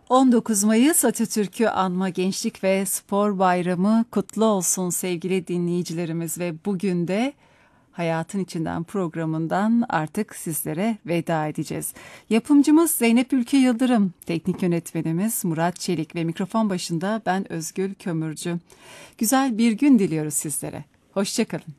19 Mayıs Atatürk'ü Anma Gençlik ve Spor Bayramı kutlu olsun sevgili dinleyicilerimiz ve bugün de Hayatın İçinden programından artık sizlere veda edeceğiz. Yapımcımız Zeynep Ülke Yıldırım, teknik yönetmenimiz Murat Çelik ve mikrofon başında ben Özgül Kömürcü. Güzel bir gün diliyoruz sizlere. Hoşça kalın.